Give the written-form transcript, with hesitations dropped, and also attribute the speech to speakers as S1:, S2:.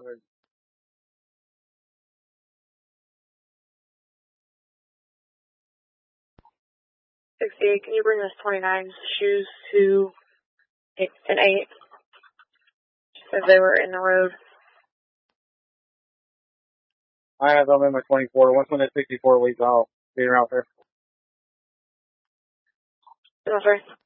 S1: 68, can you bring us 29 shoes to an 8? Said they were in the road.
S2: I have them in my 24. Once when the 64 leaves, I'll be out there.
S1: No, sorry.